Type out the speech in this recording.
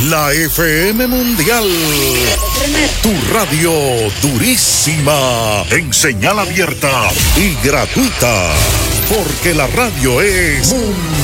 La FM Mundial. Tu radio durísima. En señal abierta y gratuita. Porque la radio es